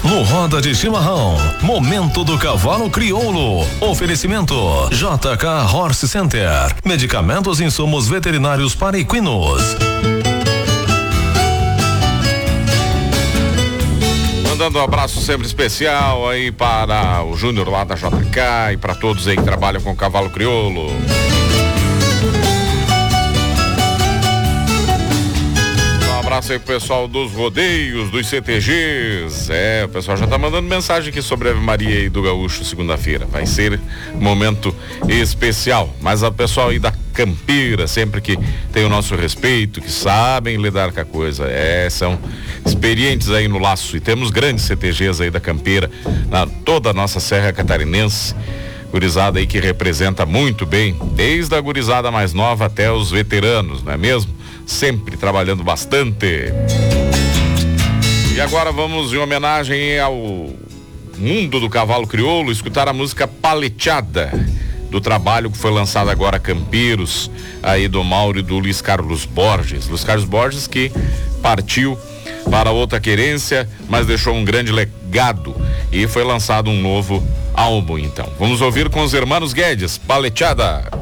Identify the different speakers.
Speaker 1: no Roda de Chimarrão. Momento do Cavalo Crioulo. Oferecimento JK Horse Center. Medicamentos e insumos veterinários para equinos.
Speaker 2: Mandando um abraço sempre especial aí para o Júnior lá da JK e para todos aí que trabalham com o Cavalo Crioulo. Um abraço aí pro pessoal dos rodeios, dos CTGs. O pessoal já tá mandando mensagem aqui sobre a Ave Maria e do Gaúcho segunda-feira. Vai ser um momento especial. Mas o pessoal aí da Campeira, sempre que tem o nosso respeito, que sabem lidar com a coisa, são experientes aí no laço, e temos grandes CTGs aí da Campeira, na toda a nossa Serra Catarinense, gurizada aí que representa muito bem, desde a gurizada mais nova até os veteranos, não é mesmo? Sempre trabalhando bastante. E agora vamos, em homenagem ao mundo do cavalo crioulo, escutar a música Paleteada, do trabalho que foi lançado agora, Campeiros, aí do Mauro e do Luiz Carlos Borges. Luiz Carlos Borges que partiu para outra querência, mas deixou um grande legado e foi lançado um novo álbum então. Vamos ouvir com os Hermanos Guedes, Paleteada.